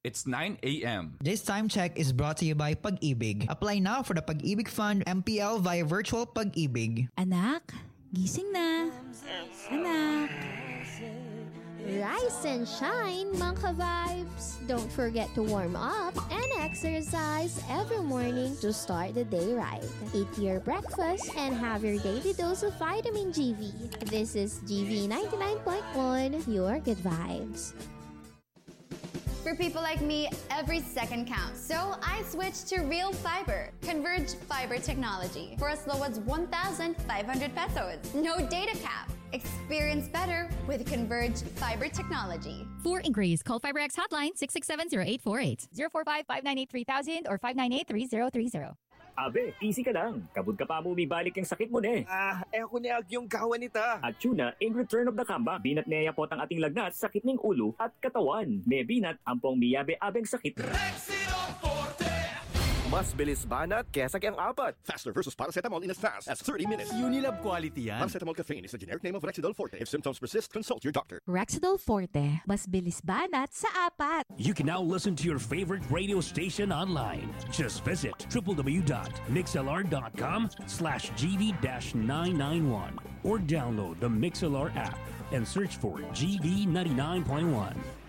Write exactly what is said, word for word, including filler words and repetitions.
It's nine a.m. This time check is brought to you by Pag-ibig. Apply now for the Pag-ibig Fund M P L via virtual Pag-ibig. Anak, gising na. Anak. Rise and shine, mga ka-vibes! Don't forget to warm up and exercise every morning to start the day right. Eat your breakfast and have your daily dose of vitamin G V. This is G V ninety-nine point one, your good vibes. For people like me, every second counts. So I switched to Real Fiber, Converge Fiber Technology, for as low as one thousand five hundred pesos. No data cap. Experience better with Converge Fiber Technology. For inquiries, call FiberX hotline six six seven zero eight four eight, zero four five, five nine eight, three thousand or five nine eight, three zero three zero. Abe, easy ka lang. Kabud ka pa mo bibalik yung sakit mo ne. Ah, eh ako ni ag yung kawan nita. At tuna, in return of the comeback, binat niya po ang ating lagnat, sakit ng ulo at katawan. May binat, ampong miyabe abeng sakit. Rexidol Forte! Mas bilis banat kesa kayang apat. Faster versus paracetamol in as fast as thirty minutes. Unilab quality yan. Paracetamol caffeine is the generic name of Rexidol Forte. If symptoms persist, consult your doctor. Rexidol Forte, mas bilis banat sa apat. You can now listen to your favorite radio station online. Just visit w w w dot mixlr dot com slash g v dash nine nine one or download the MixLR app and search for G V ninety-nine point one.